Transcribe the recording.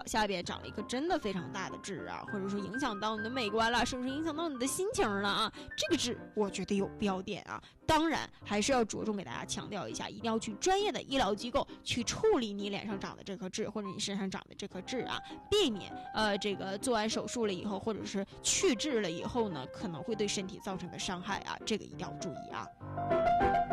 下边长了一颗真的非常大的痣啊，或者说影响到你的美观了，甚至影响到你的心情了啊，这个痣我觉得有标点啊。当然还是要着重给大家强调一下，一定要去专业的医疗机构去处理你脸上长的这颗痣或者你身上长的这颗痣啊，避免这个做完手术了以后或者是去痣了以后呢，可能会对身体造成的伤害啊，这个一定要注意啊。